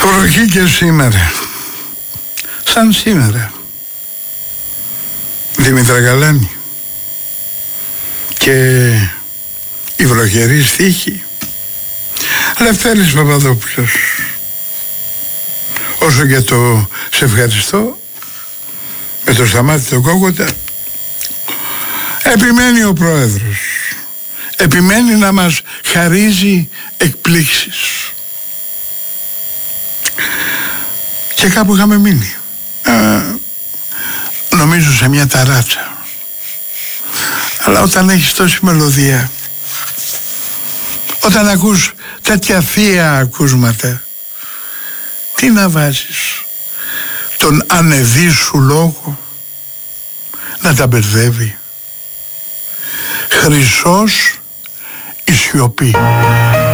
Βροχή και σήμερα. Σαν σήμερα. Δήμητρα Γαλάνη. Και η βροχερή στίχη. Λευτέρης Παπαδόπουλος. Όσο και το σε ευχαριστώ, με το Σταμάτη τον Κόκοτα, επιμένει ο πρόεδρος. Επιμένει να μας χαρίζει εκπλήξεις. Και κάπου είχαμε μείνει. Νομίζω σε μια ταράτσα. Αλλά όταν έχεις τόση μελωδία, όταν ακούς τέτοια θεία ακούσματα, τι να βάζεις? Τον ανεδί σου λόγο να τα μπερδεύει. Χρυσός η σιωπή.